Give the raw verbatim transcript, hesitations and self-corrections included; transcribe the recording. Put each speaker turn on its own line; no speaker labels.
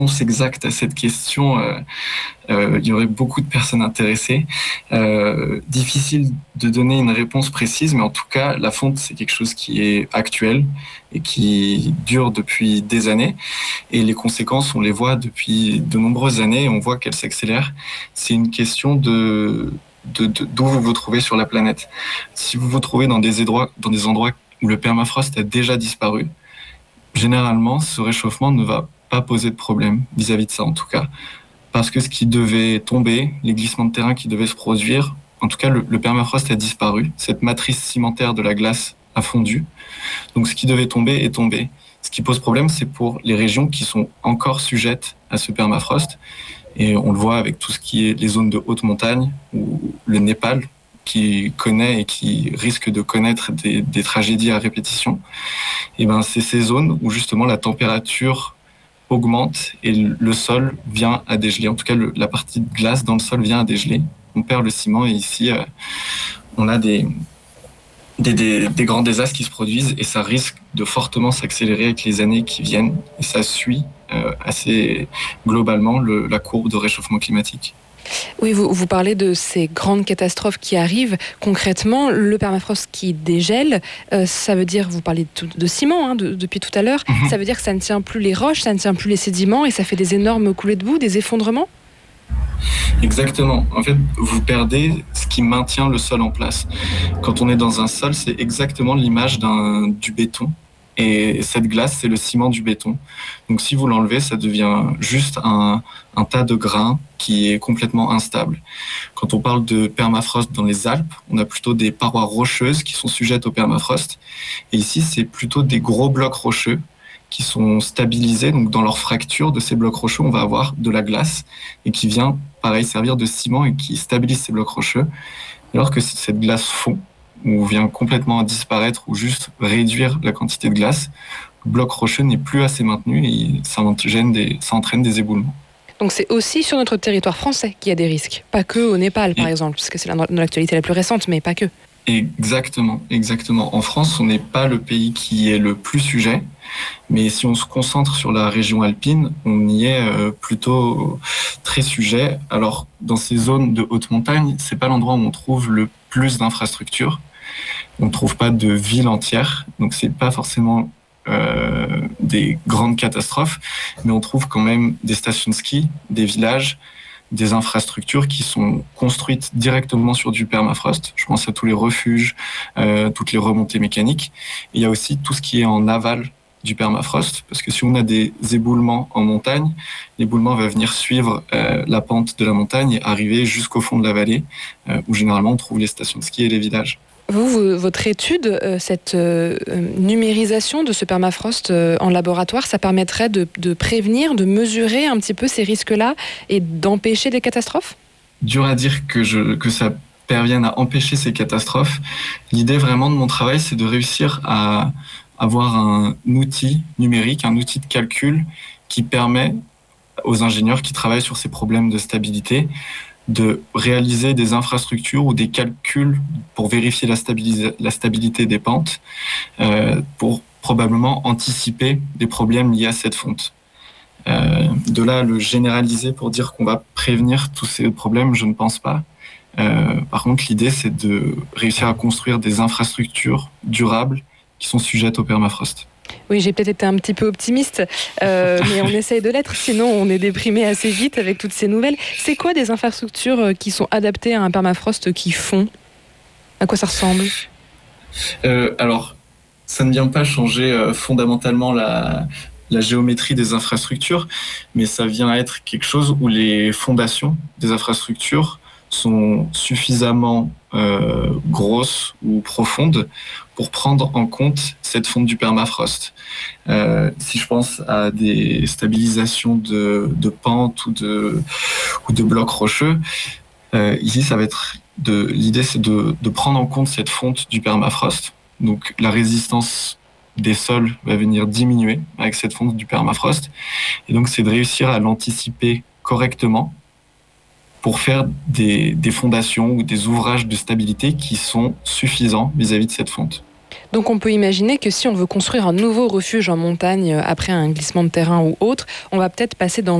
exacte à cette question, euh, euh, il y aurait beaucoup de personnes intéressées. Euh, difficile de donner une réponse précise, mais en tout cas, la fonte, c'est quelque chose qui est actuel et qui dure depuis des années. Et les conséquences, on les voit depuis de nombreuses années et on voit qu'elles s'accélèrent. C'est une question de, de, de d'où vous vous trouvez sur la planète. Si vous vous trouvez dans des endroits, dans des endroits où le permafrost a déjà disparu, généralement, ce réchauffement ne va pas poser de problème vis-à-vis de ça, en tout cas. Parce que ce qui devait tomber, les glissements de terrain qui devaient se produire, en tout cas, le, le permafrost a disparu. Cette matrice cimentaire de la glace a fondu. Donc, ce qui devait tomber est tombé. Ce qui pose problème, c'est pour les régions qui sont encore sujettes à ce permafrost. Et on le voit avec tout ce qui est les zones de haute montagne, ou le Népal, qui connaît et qui risque de connaître des, des tragédies à répétition. Et ben, c'est ces zones où justement la température augmente et le sol vient à dégeler. En tout cas, le, la partie de glace dans le sol vient à dégeler. On perd le ciment et ici, euh, on a des, des, des, des grands désastres qui se produisent et ça risque de fortement s'accélérer avec les années qui viennent. Et ça suit euh, assez globalement le, la courbe de réchauffement climatique.
Oui, vous, vous parlez de ces grandes catastrophes qui arrivent. Concrètement, le permafrost qui dégèle, euh, ça veut dire, vous parlez de, de ciment hein, de, depuis tout à l'heure, mmh. ça veut dire que ça ne tient plus les roches, ça ne tient plus les sédiments et ça fait des énormes coulées de boue, des effondrements ?
Exactement. En fait, vous perdez ce qui maintient le sol en place. Quand on est dans un sol, c'est exactement l'image d'un, du béton. Et cette glace, c'est le ciment du béton. Donc si vous l'enlevez, ça devient juste un, un tas de grains qui est complètement instable. Quand on parle de permafrost dans les Alpes, on a plutôt des parois rocheuses qui sont sujettes au permafrost. Et ici, c'est plutôt des gros blocs rocheux qui sont stabilisés. Donc dans leur fracture de ces blocs rocheux, on va avoir de la glace et qui vient, pareil, servir de ciment et qui stabilise ces blocs rocheux. Alors que cette glace fond, ou vient complètement à disparaître ou juste réduire la quantité de glace, le bloc rocheux n'est plus assez maintenu et ça entraîne des, ça entraîne des éboulements.
Donc c'est aussi sur notre territoire français qu'il y a des risques, pas que au Népal par et exemple, parce que c'est l'actualité la plus récente, mais pas que.
Exactement, exactement. En France, on n'est pas le pays qui est le plus sujet, mais si on se concentre sur la région alpine, on y est plutôt très sujet. Alors, dans ces zones de haute montagne, c'est pas l'endroit où on trouve le plus d'infrastructures. On ne trouve pas de ville entière, donc c'est pas forcément euh, des grandes catastrophes, mais on trouve quand même des stations de ski, des villages, des infrastructures qui sont construites directement sur du permafrost. Je pense à tous les refuges, euh, toutes les remontées mécaniques. Et il y a aussi tout ce qui est en aval du permafrost, parce que si on a des éboulements en montagne, l'éboulement va venir suivre euh, la pente de la montagne et arriver jusqu'au fond de la vallée, euh, où généralement on trouve les stations de ski et les villages.
Vous, vous votre étude, euh, cette euh, numérisation de ce permafrost euh, en laboratoire, ça permettrait de, de prévenir, de mesurer un petit peu ces risques-là et d'empêcher des catastrophes ?
Dur à dire que, je, que ça parvienne à empêcher ces catastrophes. L'idée vraiment de mon travail, c'est de réussir à avoir un outil numérique, un outil de calcul qui permet aux ingénieurs qui travaillent sur ces problèmes de stabilité de réaliser des infrastructures ou des calculs pour vérifier la, stabilis- la stabilité des pentes, euh, pour probablement anticiper des problèmes liés à cette fonte. Euh, de là, le généraliser pour dire qu'on va prévenir tous ces problèmes, je ne pense pas. Euh, par contre, l'idée, c'est de réussir à construire des infrastructures durables qui sont sujettes au permafrost.
Oui, j'ai peut-être été un petit peu optimiste, euh, mais on essaye de l'être, sinon on est déprimé assez vite avec toutes ces nouvelles. C'est quoi des infrastructures qui sont adaptées à un permafrost qui fond ? À quoi ça ressemble ?
euh, Alors, ça ne vient pas changer euh, fondamentalement la, la géométrie des infrastructures, mais ça vient être quelque chose où les fondations des infrastructures sont suffisamment euh, grosses ou profondes pour prendre en compte cette fonte du permafrost. Euh, si je pense à des stabilisations de, de pentes ou de, ou de blocs rocheux, euh, ici, ça va être de, l'idée, c'est de, de prendre en compte cette fonte du permafrost. Donc, la résistance des sols va venir diminuer avec cette fonte du permafrost. Et donc, c'est de réussir à l'anticiper correctement pour faire des, des fondations ou des ouvrages de stabilité qui sont suffisants vis-à-vis de cette fonte.
Donc on peut imaginer que si on veut construire un nouveau refuge en montagne après un glissement de terrain ou autre, on va peut-être passer dans